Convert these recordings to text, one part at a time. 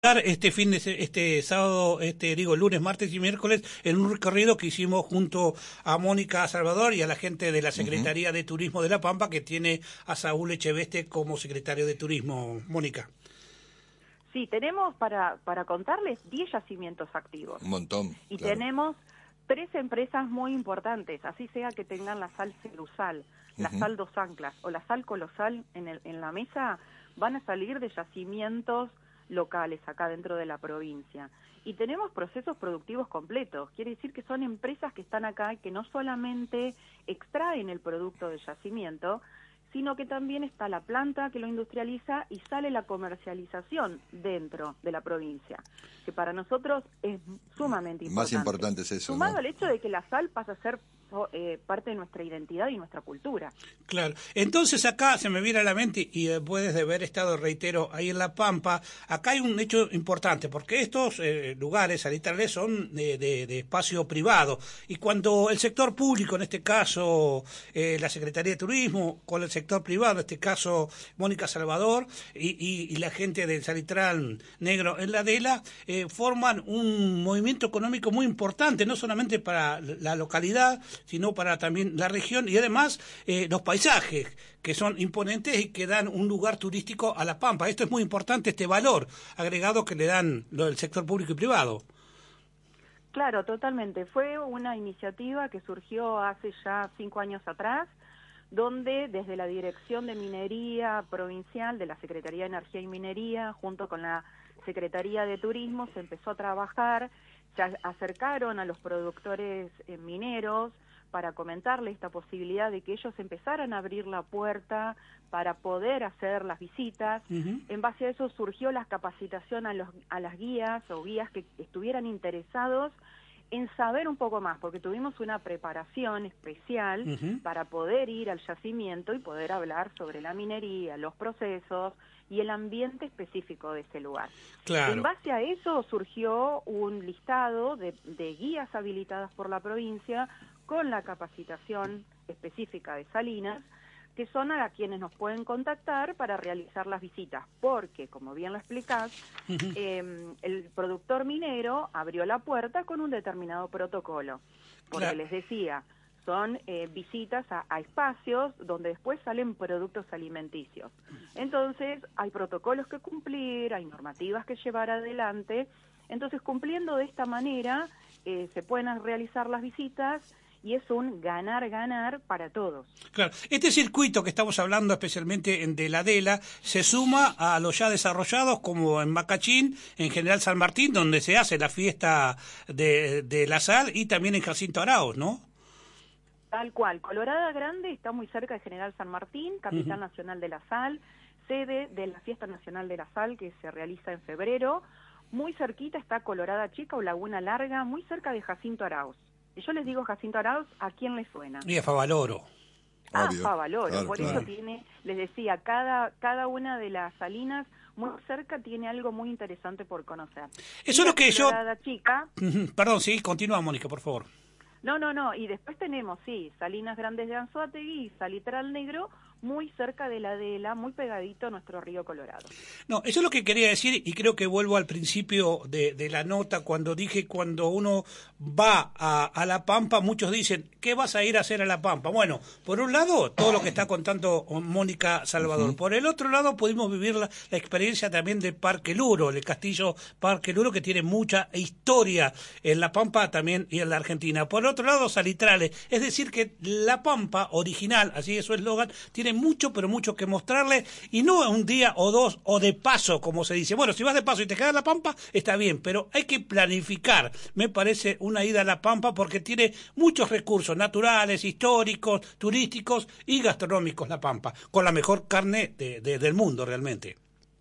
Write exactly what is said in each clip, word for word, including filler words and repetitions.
Este fin de se- este sábado, este digo lunes, martes y miércoles en un recorrido que hicimos junto a Mónica Salvador y a la gente de la Ujú. Secretaría de Turismo de La Pampa, que tiene a Saúl Echeveste como secretario de Turismo. Mónica. Sí, tenemos para, para contarles diez yacimientos activos Un montón, y claro. tenemos tres empresas muy importantes, así sea que tengan la sal celusal, la Ujú. sal dos anclas o la sal colosal en, el, en la mesa, van a salir de yacimientos locales acá dentro de la provincia. Y tenemos procesos productivos completos, quiere decir que son empresas que están acá y que no solamente extraen el producto del yacimiento, sino que también está la planta que lo industrializa y sale la comercialización dentro de la provincia, que para nosotros es sumamente importante. Más importante es eso, Sumado ¿no? al hecho de que la sal pasa a ser eh, parte de nuestra identidad y nuestra cultura. Claro. Entonces acá se me viene a la mente, y después de haber estado, reitero, ahí en La Pampa, acá hay un hecho importante, porque estos eh, lugares salitrales son de, de, de espacio privado, y cuando el sector público, en este caso eh, la Secretaría de Turismo, con el sector privado, en este caso Mónica Salvador, y, y, y la gente del Salitral Negro en la Adela, eh, forman un movimiento económico muy importante, no solamente para la localidad, sino para también la región, y además eh, los paisajes, que son imponentes y que dan un lugar turístico a La Pampa. Esto es muy importante, este valor agregado que le dan lo del sector público y privado. Claro, totalmente. Fue una iniciativa que surgió hace ya cinco años atrás, donde desde la Dirección de Minería Provincial, de la Secretaría de Energía y Minería, junto con la Secretaría de Turismo, se empezó a trabajar, se acercaron a los productores eh, mineros para comentarle esta posibilidad de que ellos empezaran a abrir la puerta para poder hacer las visitas. Uh-huh. En base a eso surgió la capacitación a, los, a las guías o guías que estuvieran interesados en saber un poco más, porque tuvimos una preparación especial Uh-huh. para poder ir al yacimiento y poder hablar sobre la minería, los procesos y el ambiente específico de ese lugar. Claro. En base a eso surgió un listado de, de guías habilitadas por la provincia con la capacitación específica de Salinas, que son a quienes nos pueden contactar para realizar las visitas, porque, como bien lo explicás, Uh-huh. eh, el productor minero abrió la puerta con un determinado protocolo, porque Claro. les decía, son eh, visitas a, a espacios donde después salen productos alimenticios. Entonces, hay protocolos que cumplir, hay normativas que llevar adelante, entonces, cumpliendo de esta manera, eh, se pueden realizar las visitas y es un ganar-ganar para todos. Claro, este circuito que estamos hablando especialmente en de la Adela se suma a los ya desarrollados como en Macachín, en General San Martín, donde se hace la fiesta de, de la sal, y también en Jacinto Arauz, ¿no? Tal cual, Colorada Grande está muy cerca de General San Martín, capital Uh-huh. nacional de la sal, sede de la Fiesta Nacional de la Sal que se realiza en febrero. Muy cerquita está Colorada Chica o Laguna Larga, muy cerca de Jacinto Arauz. Y yo les digo Jacinto Arauz, ¿a quién le suena? Y a Favaloro. Ah, Obvio. Favaloro, Claro, por claro. eso tiene, les decía, cada, cada una de las salinas muy cerca tiene algo muy interesante por conocer. Eso Y es lo la que yo... Colorada Chica, Ujú. Perdón, sí, continúa, Mónica, por favor. no, no, no, y después tenemos, sí, Salinas Grandes de Anzoátegui y Salitral Negro, muy cerca de la Adela, muy pegadito a nuestro río Colorado. No, eso es lo que quería decir, y creo que vuelvo al principio de, de la nota cuando dije, cuando uno va a, a La Pampa, muchos dicen, ¿qué vas a ir a hacer a La Pampa? Bueno, por un lado, todo lo que está contando Mónica Salvador. Ujú. Por el otro lado, pudimos vivir la, la experiencia también de Parque Luro, el castillo Parque Luro, que tiene mucha historia en La Pampa también y en la Argentina. Por otro lado, Salitrales, es decir que La Pampa original, así es su eslogan, tiene mucho, pero mucho que mostrarle, y no un día o dos, o de paso, como se dice. Bueno, si vas de paso y te quedas en La Pampa, está bien, pero hay que planificar, me parece, una ida a La Pampa, porque tiene muchos recursos naturales, históricos, turísticos y gastronómicos La Pampa, con la mejor carne de, de, del mundo, realmente.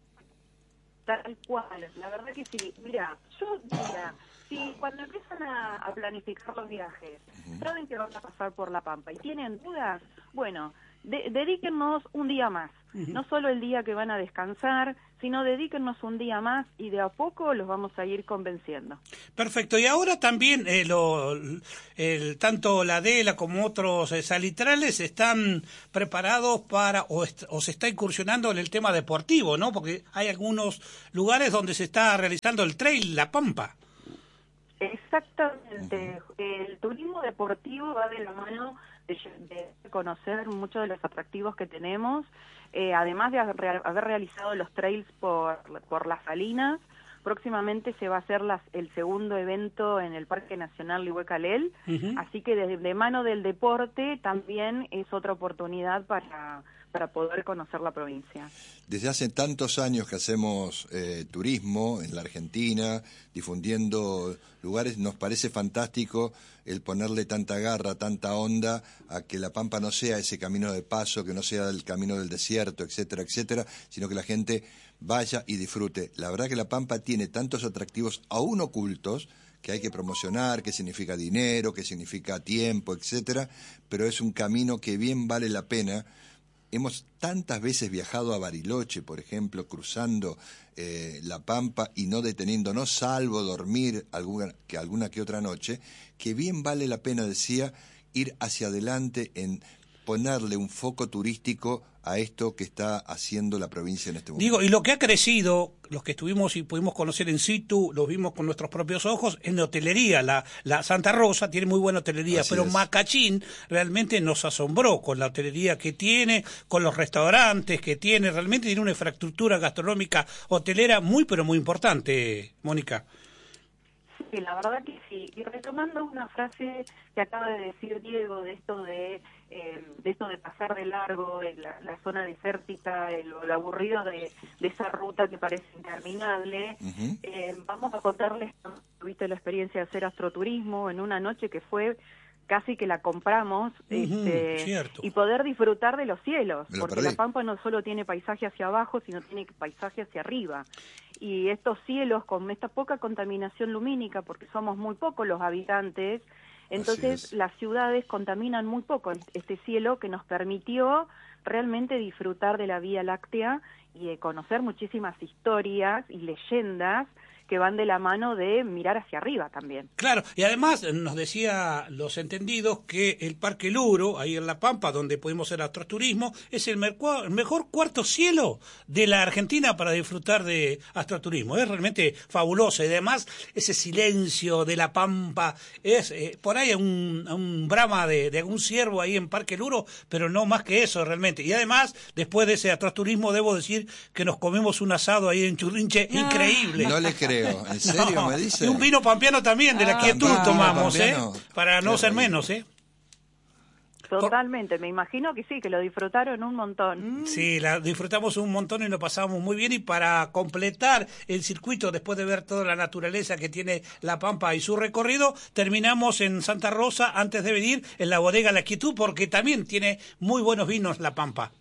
Tal cual, la verdad que sí. Mira, yo diría, si cuando empiezan a, a planificar los viajes, saben que van a pasar por La Pampa y tienen dudas, bueno, de, dedíquennos un día más. Uh-huh. No solo el día que van a descansar, sino dedíquennos un día más y de a poco los vamos a ir convenciendo. Perfecto. Y ahora también eh, lo, el, tanto la DELA como otros eh, salitrales están preparados para, o, est o se está incursionando en el tema deportivo, ¿no? Porque hay algunos lugares donde se está realizando el trail La Pampa. Exactamente. El turismo deportivo va de la mano de, de conocer muchos de los atractivos que tenemos, eh, además de haber, haber realizado los trails por, por Las Salinas. Próximamente se va a hacer las, el segundo evento en el Parque Nacional Lihué-Calel, uh-huh. Así que de, de mano del deporte también es otra oportunidad para, para poder conocer la provincia. Desde hace tantos años que hacemos eh, turismo en la Argentina, difundiendo lugares, nos parece fantástico el ponerle tanta garra, tanta onda a que La Pampa no sea ese camino de paso, que no sea el camino del desierto, etcétera, etcétera, sino que la gente vaya y disfrute. La verdad que La Pampa tiene tantos atractivos aún ocultos que hay que promocionar, que significa dinero, que significa tiempo, etcétera, pero es un camino que bien vale la pena. Hemos tantas veces viajado a Bariloche, por ejemplo, cruzando eh, La Pampa y no deteniéndonos, salvo dormir alguna que, alguna que otra noche, que bien vale la pena, decía, ir hacia adelante en ponerle un foco turístico a esto que está haciendo la provincia en este momento. Digo, y lo que ha crecido, los que estuvimos y pudimos conocer in situ, los vimos con nuestros propios ojos, en la hotelería. La, la Santa Rosa tiene muy buena hotelería, Así pero es. Macachín realmente nos asombró con la hotelería que tiene, con los restaurantes que tiene, realmente tiene una infraestructura gastronómica hotelera muy, pero muy importante, Mónica. Sí, la verdad que sí. Y retomando una frase que acaba de decir Diego, de esto de eh, de esto de pasar de largo en la, la zona desértica, el, lo aburrido de, de esa ruta que parece interminable, uh-huh. eh, vamos a contarles, tuviste la experiencia de hacer astroturismo en una noche que fue casi que la compramos, uh-huh, este, y poder disfrutar de los cielos, porque perdí. La Pampa no solo tiene paisaje hacia abajo, sino tiene paisaje hacia arriba. Y estos cielos con esta poca contaminación lumínica, porque somos muy pocos los habitantes, entonces las ciudades contaminan muy poco este cielo, que nos permitió realmente disfrutar de la Vía Láctea y de conocer muchísimas historias y leyendas que van de la mano de mirar hacia arriba también. Claro, y además nos decía los entendidos que el Parque Luro, ahí en La Pampa, donde pudimos hacer astroturismo, es el, mercu- el mejor cuarto cielo de la Argentina para disfrutar de astroturismo. Es realmente fabuloso, y además ese silencio de La Pampa, es eh, por ahí un, un brama de, de algún ciervo ahí en Parque Luro, pero no más que eso realmente. Y además, después de ese astroturismo, debo decir que nos comimos un asado ahí en Churrinche, no. increíble. No le creo. ¿En serio no, me dice? Y un vino pampeano también, de la ah, quietud ah, tomamos, ¿eh? Para no ser menos, ¿eh? Totalmente, me imagino que sí, que lo disfrutaron un montón. Sí, la disfrutamos un montón y lo pasamos muy bien. Y para completar el circuito, después de ver toda la naturaleza que tiene La Pampa y su recorrido, terminamos en Santa Rosa antes de venir en la bodega La Quietud, porque también tiene muy buenos vinos La Pampa.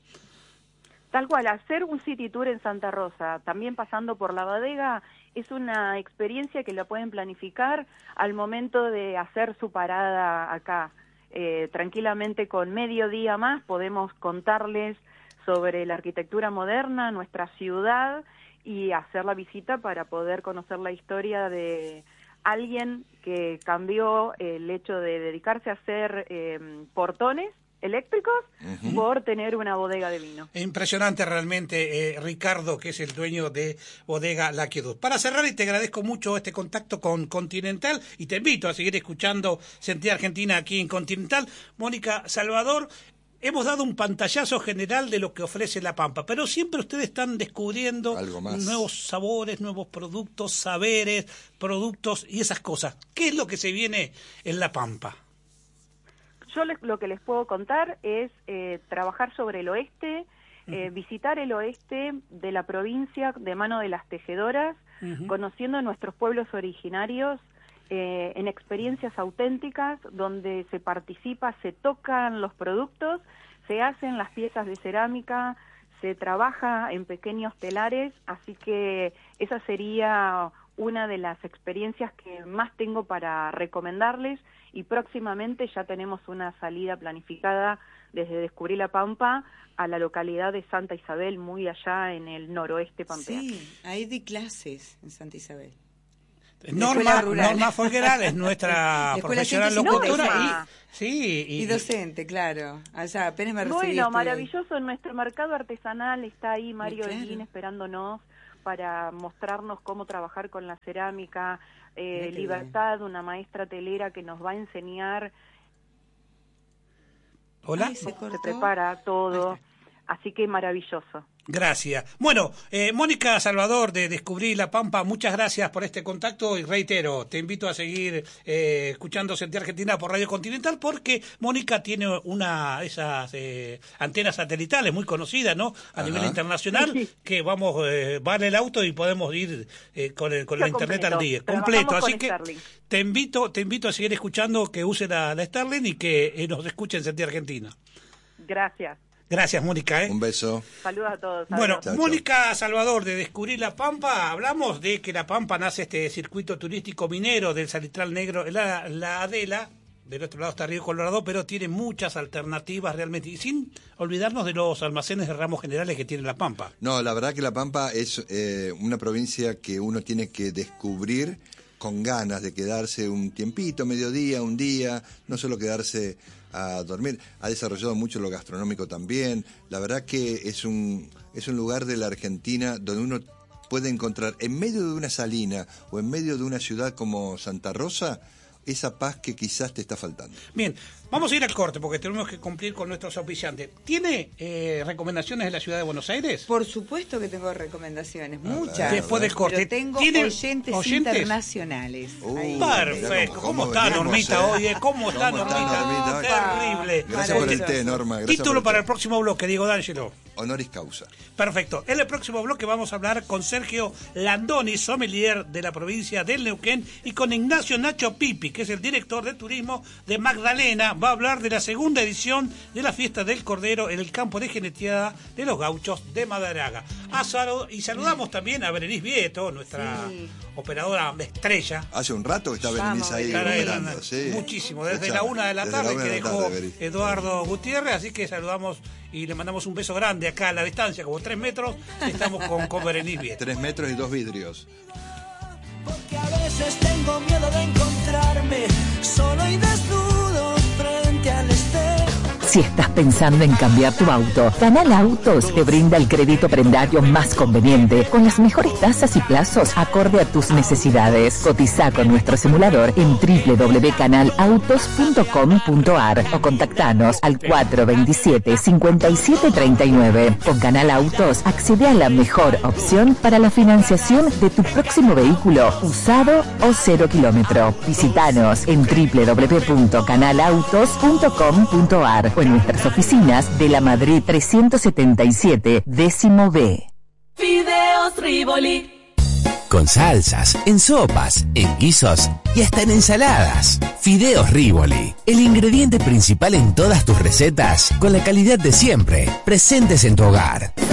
Tal cual, hacer un city tour en Santa Rosa, también pasando por la bodega, es una experiencia que la pueden planificar al momento de hacer su parada acá. Eh, tranquilamente, con medio día más podemos contarles sobre la arquitectura moderna, nuestra ciudad, y hacer la visita para poder conocer la historia de alguien que cambió el hecho de dedicarse a hacer eh, portones eléctricos uh-huh. por tener una bodega de vino. Impresionante realmente, eh, Ricardo, que es el dueño de Bodega La Quietud. Para cerrar, y te agradezco mucho este contacto con Continental, y te invito a seguir escuchando Sentir Argentina aquí en Continental. Mónica, Salvador, hemos dado un pantallazo general de lo que ofrece La Pampa, pero siempre ustedes están descubriendo nuevos sabores, nuevos productos, saberes, productos y esas cosas. ¿Qué es lo que se viene en La Pampa? Yo les, lo que les puedo contar es eh, trabajar sobre el oeste, eh, visitar el oeste de la provincia de mano de las tejedoras, uh-huh. conociendo nuestros pueblos originarios, eh, en experiencias auténticas donde se participa, se tocan los productos, se hacen las piezas de cerámica, se trabaja en pequeños telares, así que esa sería una de las experiencias que más tengo para recomendarles, y próximamente ya tenemos una salida planificada desde Descubrí la Pampa a la localidad de Santa Isabel, muy allá en el noroeste pampeano. Sí, ahí di clases en Santa Isabel. Norma, Norma Folgueral es nuestra profesional locutora y, sí, y, y docente, claro. Allá apenas me recibí. Bueno, maravilloso. En nuestro mercado artesanal está ahí Mario claro. Elguín esperándonos para mostrarnos cómo trabajar con la cerámica. Eh, Libertad, una maestra telera que nos va a enseñar. Hola. Ay, se, se prepara todo. Así que maravilloso. Gracias. Bueno, eh, Mónica Salvador de Descubrí la Pampa, muchas gracias por este contacto y reitero, te invito a seguir eh, escuchando Sentir Argentina por Radio Continental porque Mónica tiene una esas eh, antenas satelitales muy conocidas, ¿no? A Ajá. nivel internacional, sí. que vamos, eh, va en el auto y podemos ir eh, con el, con el internet al día, completo. Así que Starlink. te invito, te invito a seguir escuchando, que use la, la Starlink y que eh, nos escuchen Sentir Argentina. Gracias. Gracias, Mónica. ¿eh? Un beso. Saludos a todos. Bueno, chao, Mónica chao. Salvador, de Descubrir la Pampa, hablamos de que La Pampa nace este circuito turístico minero del Salitral Negro, la, la Adela, del otro lado está Río Colorado, pero tiene muchas alternativas realmente, y sin olvidarnos de los almacenes de ramos generales que tiene La Pampa. No, la verdad que La Pampa es eh, una provincia que uno tiene que descubrir con ganas de quedarse un tiempito, mediodía, un día, no solo quedarse a dormir. Ha desarrollado mucho lo gastronómico también. La verdad que es un es un lugar de la Argentina donde uno puede encontrar en medio de una salina o en medio de una ciudad como Santa Rosa esa paz que quizás te está faltando. Bien, vamos a ir al corte porque tenemos que cumplir con nuestros auspiciantes. ¿Tiene eh, recomendaciones de la ciudad de Buenos Aires? Por supuesto que tengo recomendaciones, ah, muchas. Claro, después del corte. Pero tengo oyentes, oyentes internacionales. Uh, perfecto. ¿Cómo, ¿Cómo está Normita eh? hoy? ¿Cómo está ¿Cómo Normita? Está, Terrible. Gracias por el té, Norma. Gracias Título el para té. el próximo bloque, Diego D'Angelo. Honoris causa. Perfecto. En el próximo bloque vamos a hablar con Sergio Landoni, sommelier de la provincia del Neuquén, y con Ignacio Nacho Pipi, que es el director de turismo de Magdalena. Va a hablar de la segunda edición de la Fiesta del Cordero en el campo de geneteada de los gauchos de Madaraga. Ah, y saludamos también a Berenice Vieto, nuestra sí. operadora estrella. Hace un rato que está Berenice ahí operando. Sí. Muchísimo, desde Echa, la una de la tarde que dejó tarde, Eduardo Gutiérrez, así que saludamos y le mandamos un beso grande acá a la distancia, como tres metros, estamos con, con Berenice Vieto. Tres metros y dos vidrios. Porque a veces tengo miedo de encontrarme solo y desnudo frente al espejo. Si estás pensando en cambiar tu auto, Canal Autos te brinda el crédito prendario más conveniente, con las mejores tasas y plazos acorde a tus necesidades. Cotiza con nuestro simulador en doble u doble u doble u punto canal autos punto com punto a r o contactanos al cuatro dos siete, cinco siete tres nueve. Con Canal Autos accede a la mejor opción para la financiación de tu próximo vehículo, usado o cero kilómetro. Visítanos en doble u doble u doble u punto canal autos punto com punto a r o en nuestras oficinas de la Madrid trescientos setenta y siete, décimo B. Fideos Rivoli. Con salsas, en sopas, en guisos y hasta en ensaladas. Fideos Rivoli, el ingrediente principal en todas tus recetas, con la calidad de siempre, presentes en tu hogar.